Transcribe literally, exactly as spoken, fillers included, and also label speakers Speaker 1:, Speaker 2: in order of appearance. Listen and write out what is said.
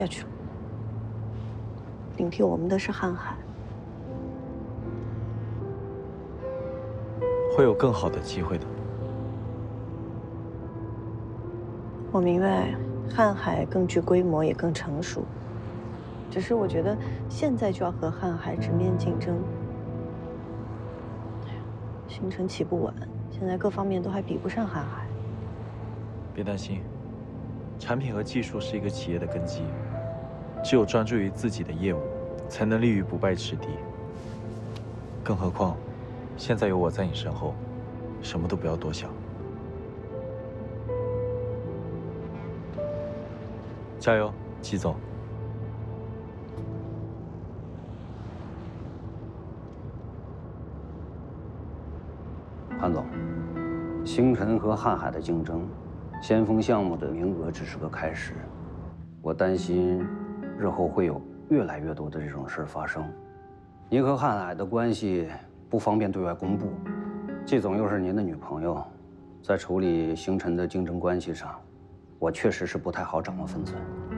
Speaker 1: 下去了。顶替我们的是瀚海，
Speaker 2: 会有更好的机会的。
Speaker 1: 我明白，瀚海更具规模，也更成熟。只是我觉得现在就要和瀚海直面竞争，星辰起步晚，现在各方面都还比不上瀚海。
Speaker 2: 别担心，产品和技术是一个企业的根基，只有专注于自己的业务，才能立于不败之地。更何况，现在有我在你身后，什么都不要多想。加油，季总。
Speaker 3: 潘总，星辰和瀚海的竞争，先锋项目的名额只是个开始。我担心，日后会有越来越多的这种事儿发生。您和瀚海的关系不方便对外公布，季总又是您的女朋友，在处理星辰的竞争关系上，我确实是不太好掌握分寸。